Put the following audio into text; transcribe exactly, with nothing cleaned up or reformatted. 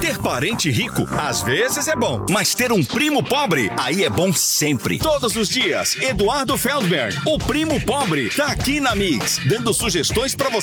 Ter parente rico, às vezes é bom, mas ter um primo pobre, aí é bom sempre. Todos os dias, Eduardo Feldberg, o primo pobre, tá aqui na Mix, dando sugestões pra você